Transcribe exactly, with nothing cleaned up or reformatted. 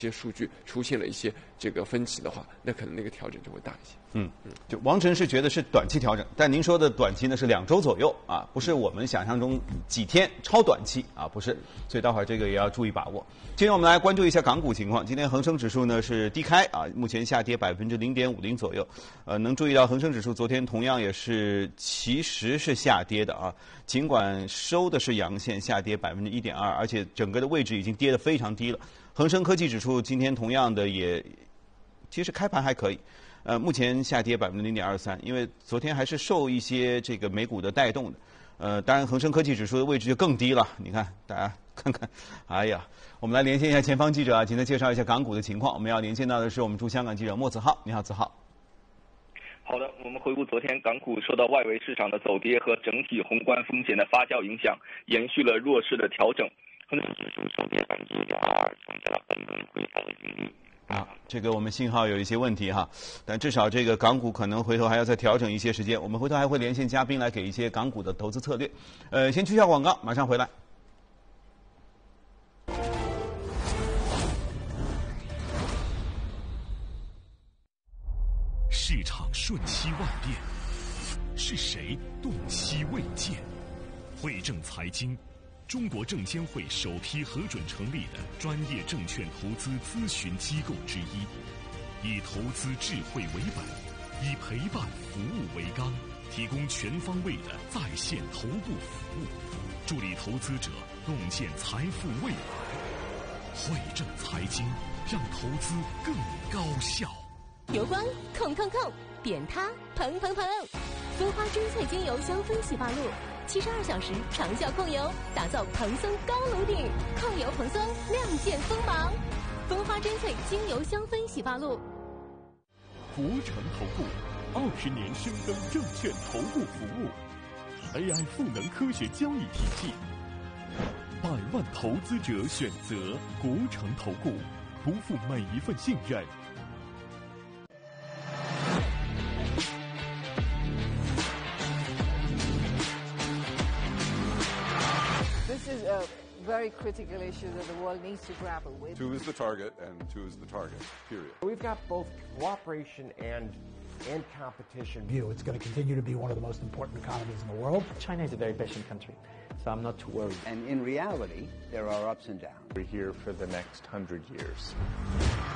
些数据出现了一些这个分歧的话，那可能那个调整就会大一些。 嗯嗯，就王晨是觉得是短期调整，但您说的短期呢是两周左右啊，不是我们想象中几天超短期啊，不是，所以待会儿这个也要注意把握。今天我们来关注一下港股情况，今天恒生指数呢是低开啊，目前下跌百分之零点五零左右。呃，能注意到恒生指数昨天同样也是其实是下跌的啊，尽管收的是阳线，下跌百分之一点二，而且整个的位置已经跌得非常低了。恒生科技指数今天同样的也，其实开盘还可以，呃，目前下跌百分之零点二三，因为昨天还是受一些这个美股的带动的，呃，当然恒生科技指数的位置就更低了。你看，大家看看，哎呀，我们来连线一下前方记者啊，请他介绍一下港股的情况。我们要连线到的是我们驻香港记者莫子浩，你好，子浩。 好的，我们回顾昨天港股受到外围市场的走跌和整体宏观风险的发酵影响，延续了弱势的调整。恒生指数收跌百分之一点二，创下了本轮回调的新低。 啊，这个我们信号有一些问题哈，但至少这个港股可能回头还要再调整一些时间。我们回头还会连线嘉宾来给一些港股的投资策略。呃，先去下广告，马上回来。 市场瞬息万变，是谁洞悉未见？汇证财经，中国证监会首批核准成立的专业证券投资咨询机构之一，以投资智慧为本，以陪伴服务为纲，提供全方位的在线头部服务，助力投资者洞见财富未来。汇证财经，让投资更高效。 油光控控控，扁塌蓬蓬蓬，蜂花真萃精油香氛洗发露。七十二小时长效控油，打造蓬松高颅顶，控油蓬松，亮剑锋芒。蜂花真萃精油香氛洗发露。 国诚投顾二十年深耕证券投顾服务 ，A I 赋能科学交易体系，百万投资者选择国诚投顾，不负每一份信任。 This is a very critical issue that the world needs to grapple with. Two is the target, and two is the target, period. We've got both cooperation and and competition. View. It's going to continue to be one of the most important economies in the world. China is a very patient country, so I'm not too worried. And in reality, there are ups and downs. We're here for the next hundred years.